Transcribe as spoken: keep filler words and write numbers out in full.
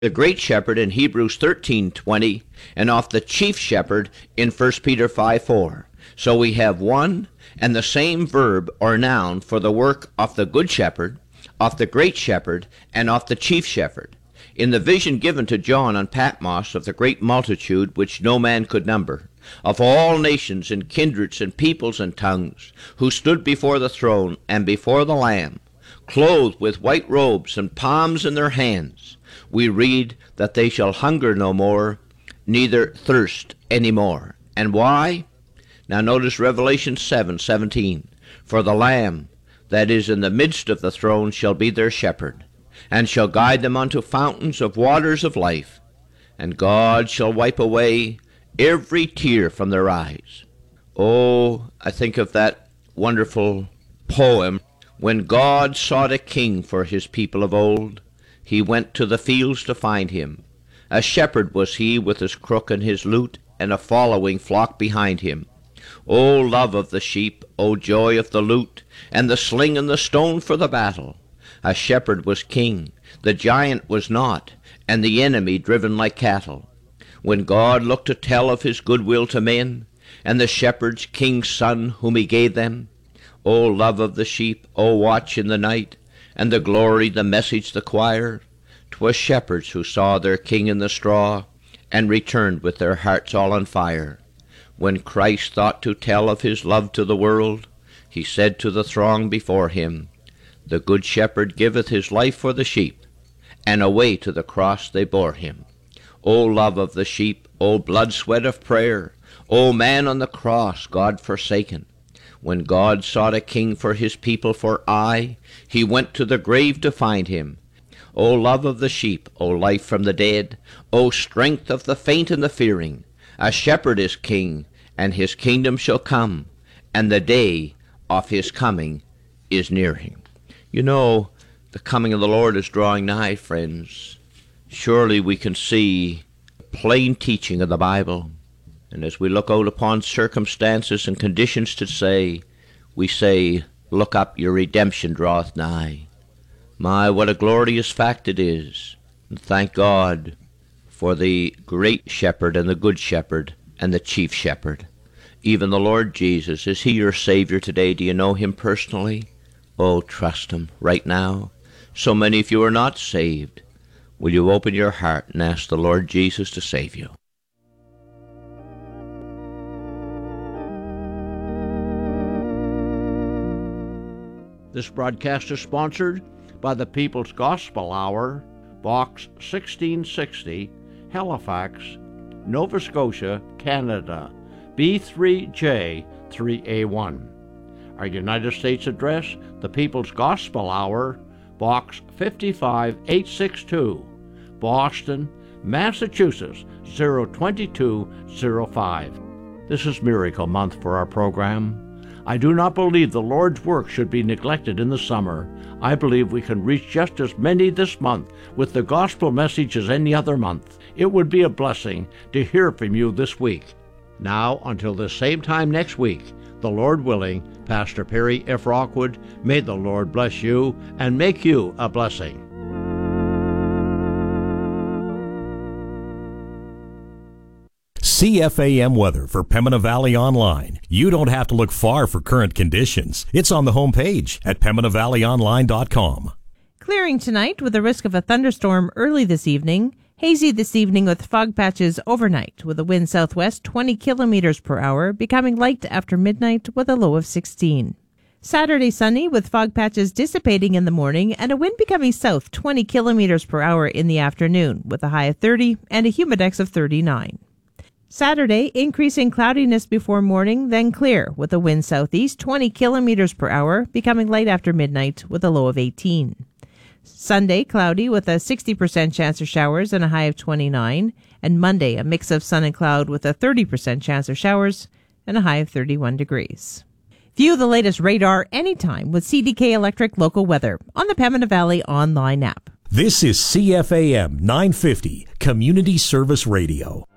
the great shepherd in Hebrews thirteen twenty, and of the chief shepherd in First Peter five four. So we have one and the same verb or noun for the work of the good shepherd, of the great shepherd, and of the chief shepherd. In the vision given to John on Patmos of the great multitude which no man could number, of all nations and kindreds and peoples and tongues, who stood before the throne and before the Lamb, clothed with white robes and palms in their hands, we read that they shall hunger no more, neither thirst any more. And why? Now notice Revelation seven seventeen. For the Lamb that is in the midst of the throne shall be their shepherd, and shall guide them unto fountains of waters of life, and God shall wipe away every tear from their eyes. Oh, I think of that wonderful poem, when God sought a king for his people of old, he went to the fields to find him. A shepherd was he with his crook and his lute, and a following flock behind him. O love of the sheep, O joy of the lute, and the sling and the stone for the battle. A shepherd was king, the giant was not, and the enemy driven like cattle. When God looked to tell of his goodwill to men, and the shepherd's king's son whom he gave them, O love of the sheep, O watch in the night, and the glory, the message, the choir, 'twas shepherds who saw their king in the straw, and returned with their hearts all on fire. When Christ thought to tell of his love to the world, he said to the throng before him, the good shepherd giveth his life for the sheep, and away to the cross they bore him. O love of the sheep, O blood sweat of prayer, O man on the cross, God forsaken. When God sought a king for his people for aye, he went to the grave to find him. O love of the sheep, O life from the dead, O strength of the faint and the fearing, a shepherd is king, and his kingdom shall come, and the day of his coming is nearing. You know, the coming of the Lord is drawing nigh, friends. Surely we can see plain teaching of the Bible. And as we look out upon circumstances and conditions to say, we say, look up, your redemption draweth nigh. My, what a glorious fact it is. And thank God for the great shepherd and the good shepherd and the chief shepherd. Even the Lord Jesus, is he your Savior today? Do you know him personally? Oh, trust him right now. So many of you are not saved. Will you open your heart and ask the Lord Jesus to save you? This broadcast is sponsored by the People's Gospel Hour, Box sixteen sixty, Halifax, Nova Scotia, Canada, B three J three A one. Our United States address, the People's Gospel Hour, Box five eight six two, Boston, Massachusetts, zero two two zero five. This is Miracle Month for our program. I do not believe the Lord's work should be neglected in the summer. I believe we can reach just as many this month with the gospel message as any other month. It would be a blessing to hear from you this week. Now, until the same time next week, the Lord willing, Pastor Perry F. Rockwood, may the Lord bless you and make you a blessing. C F A M weather for Pembina Valley Online. You don't have to look far for current conditions. It's on the home page at pembina valley online dot com. Clearing tonight with a risk of a thunderstorm early this evening. Hazy this evening with fog patches overnight with a wind southwest twenty kilometers per hour, becoming light after midnight with a low of sixteen. Saturday sunny with fog patches dissipating in the morning and a wind becoming south twenty kilometers per hour in the afternoon with a high of thirty and a humidex of thirty-nine. Saturday, increasing cloudiness before morning, then clear with a wind southeast twenty kilometers per hour, becoming light after midnight with a low of eighteen. Sunday, cloudy with a sixty percent chance of showers and a high of twenty-nine. And Monday, a mix of sun and cloud with a thirty percent chance of showers and a high of thirty-one degrees. View the latest radar anytime with C D K Electric Local Weather on the Pembina Valley online app. This is C F A M nine fifty, Community Service Radio.